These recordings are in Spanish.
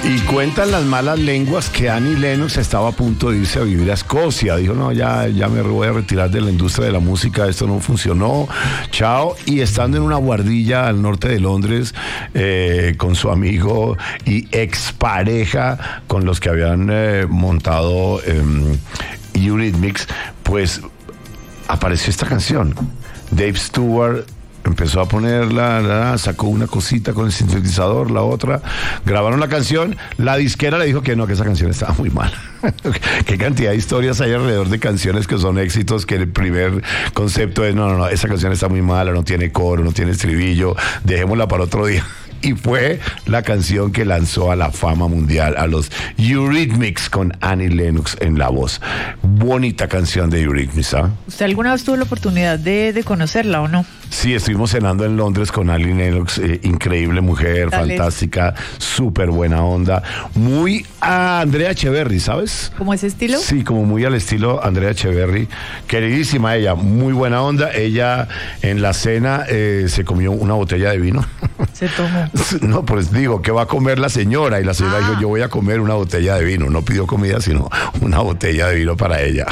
Y cuentan las malas lenguas que Annie Lennox estaba a punto de irse a vivir a Escocia. Dijo, no, ya me voy a retirar de la industria de la música, esto no funcionó, chao. Y estando en una guardilla al norte de Londres, con su amigo y expareja con los que habían montado Eurythmics, pues apareció esta canción. Dave Stewart empezó a ponerla, sacó una cosita con el sintetizador, la otra, grabaron la canción, la disquera le dijo que no, que esa canción estaba muy mala. Qué cantidad de historias hay alrededor de canciones que son éxitos, que el primer concepto es, no, esa canción está muy mala, no tiene coro, no tiene estribillo, dejémosla para otro día. Y fue la canción que lanzó a la fama mundial a los Eurythmics con Annie Lennox en la voz. Bonita canción de Eurythmics, ¿ah? ¿Usted alguna vez tuvo la oportunidad de conocerla o no? Sí, estuvimos cenando en Londres con Annie Lennox, increíble mujer, fantástica, súper buena onda, muy a Andrea Echeverry, ¿sabes? ¿Cómo ese estilo? Sí, como muy al estilo Andrea Echeverry, queridísima ella, muy buena onda. Ella en la cena se comió una botella de vino. Se tomó. No, pues digo, ¿qué va a comer la señora? Y la señora dijo, yo voy a comer una botella de vino. No pidió comida, sino una botella de vino para ella.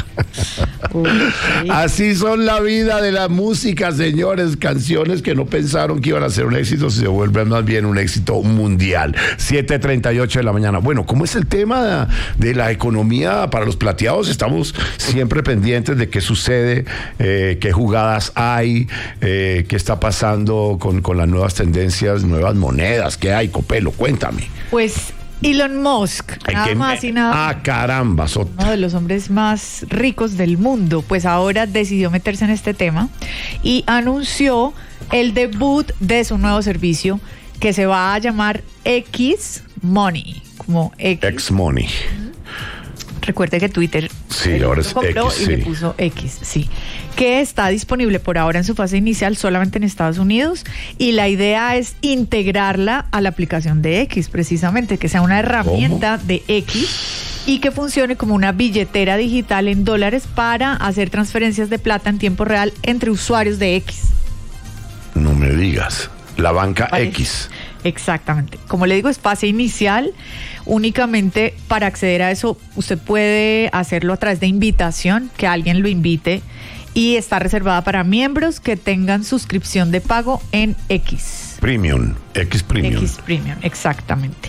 Así son la vida de la música, señores. Canciones que no pensaron que iban a ser un éxito, se vuelven más bien un éxito mundial. 7:38 de la mañana. Bueno, ¿cómo es el tema de la economía para los plateados? Estamos siempre pendientes de qué sucede, qué jugadas hay, qué está pasando con las nuevas tendencias, nuevas monedas, qué hay, Copelo, cuéntame. Pues Elon Musk, nada más y nada. Ah, caramba. Uno de los hombres más ricos del mundo, pues ahora decidió meterse en este tema y anunció el debut de su nuevo servicio que se va a llamar X Money, como X Money. Recuerde que Twitter ahora es compró X, y le puso X, sí. Que está disponible por ahora en su fase inicial solamente en Estados Unidos y la idea es integrarla a la aplicación de X, precisamente, que sea una herramienta de X y que funcione como una billetera digital en dólares para hacer transferencias de plata en tiempo real entre usuarios de X. No me digas, la banca X. Exactamente. Como le digo, es fase inicial. Únicamente para acceder a eso, usted puede hacerlo a través de invitación, que alguien lo invite, y está reservada para miembros que tengan suscripción de pago en X. Premium, X Premium. X Premium, exactamente.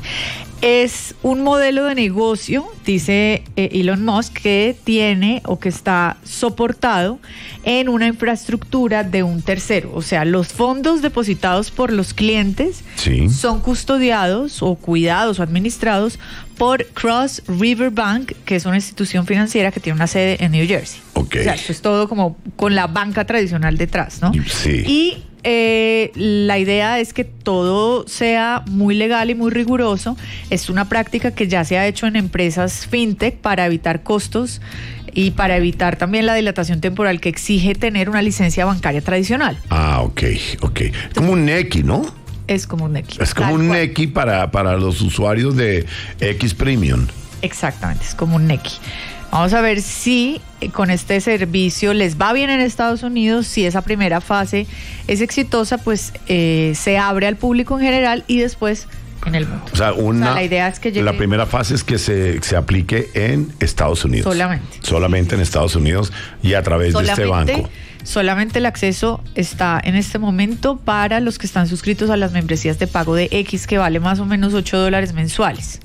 Es un modelo de negocio, dice Elon Musk, que tiene o que está soportado en una infraestructura de un tercero. O sea, los fondos depositados por los clientes son custodiados o cuidados o administrados por Cross River Bank, que es una institución financiera que tiene una sede en New Jersey. Okay. O sea, esto es todo como con la banca tradicional detrás, ¿no? Sí. Y la idea es que todo sea muy legal y muy riguroso. Es una práctica que ya se ha hecho en empresas fintech para evitar costos y para evitar también la dilatación temporal que exige tener una licencia bancaria tradicional. Ah, ok. Como un NECI, ¿no? Es como un NECI. Es como un NECI para los usuarios de X Premium. Exactamente, es como un NECI. Vamos a ver si con este servicio les va bien en Estados Unidos. Si esa primera fase es exitosa, pues se abre al público en general y después en el mundo. O sea, la idea es que llegue. La primera fase es que se aplique en Estados Unidos. Solamente en Estados Unidos y a través de este banco. Solamente el acceso está en este momento para los que están suscritos a las membresías de pago de X, que vale más o menos $8 mensuales.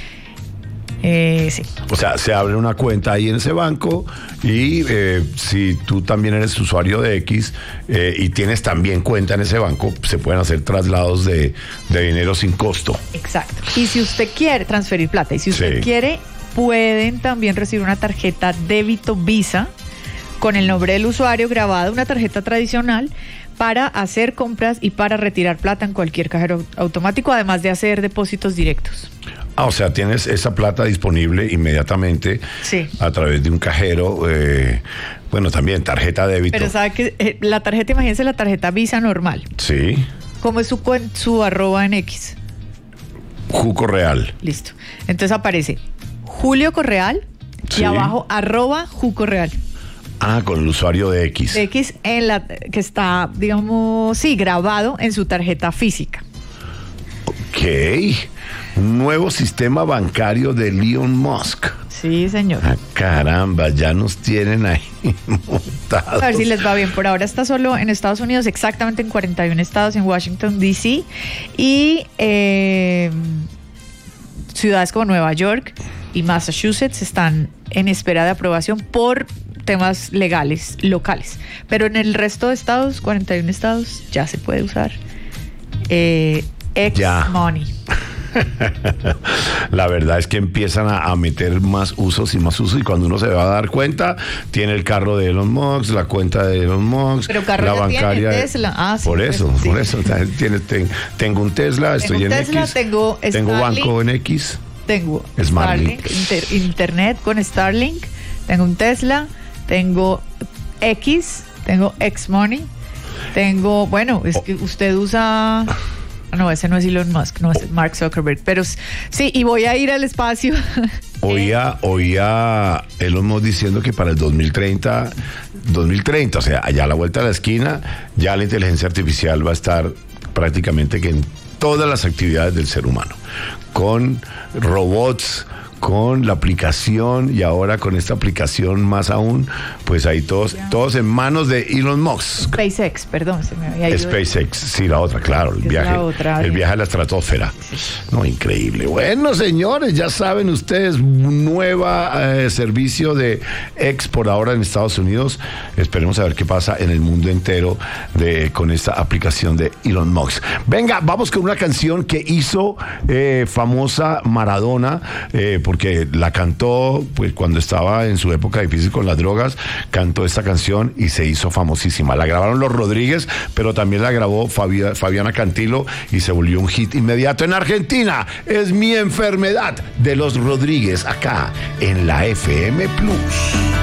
Sí. O sea, se abre una cuenta ahí en ese banco y si tú también eres usuario de X y tienes también cuenta en ese banco, se pueden hacer traslados de dinero sin costo. Exacto. Y si usted quiere transferir plata y si usted quiere, pueden también recibir una tarjeta débito Visa con el nombre del usuario grabada, una tarjeta tradicional, para hacer compras y para retirar plata en cualquier cajero automático, además de hacer depósitos directos. O sea, tienes esa plata disponible inmediatamente a través de un cajero, bueno, también tarjeta débito. Pero sabe que la tarjeta, imagínense la tarjeta Visa normal. Sí. ¿Cómo es su arroba en X? Juco Real. Listo. Entonces aparece Julio Correal y abajo @Juco Real. Ah, con el usuario de X. De X que está, digamos, grabado en su tarjeta física. Ok. Un nuevo sistema bancario de Elon Musk. Sí, señor. Ah, caramba, ya nos tienen ahí montados. A ver si les va bien. Por ahora está solo en Estados Unidos, exactamente en 41 estados, en Washington, D.C. y ciudades como Nueva York y Massachusetts están en espera de aprobación por temas legales locales. Pero en el resto de estados, 41 estados, ya se puede usar X-Money. La verdad es que empiezan a meter más usos y cuando uno se va a dar cuenta, tiene el carro de Elon Musk, la cuenta de Elon Musk, pero carro la ya bancaria. Tiene Tesla. Sí, por eso. Tengo un Tesla, estoy en X. Tengo banco en X. Tengo Starlink, internet con Starlink. Tengo un Tesla. Tengo X. Tengo X-Money. Tengo, es que usted usa... No, ese no es Elon Musk, no es Mark Zuckerberg, pero sí, y voy a ir al espacio. Oía Elon Musk diciendo que para el 2030, o sea, allá a la vuelta de la esquina, ya la inteligencia artificial va a estar prácticamente que en todas las actividades del ser humano, con robots, con la aplicación y ahora con esta aplicación más aún, pues ahí todos en manos de Elon Musk. SpaceX, perdón, se me había ido. SpaceX, sí, la otra, claro, el viaje a la estratosfera. Sí. No, increíble. Bueno, señores, ya saben ustedes, nueva servicio de X por ahora en Estados Unidos. Esperemos a ver qué pasa en el mundo entero con esta aplicación de Elon Musk. Venga, vamos con una canción que hizo famosa Maradona, porque la cantó pues cuando estaba en su época difícil con las drogas, cantó esta canción y se hizo famosísima. La grabaron los Rodríguez, pero también la grabó Fabiana Cantilo y se volvió un hit inmediato en Argentina. Es Mi Enfermedad de los Rodríguez, acá en la FM Plus.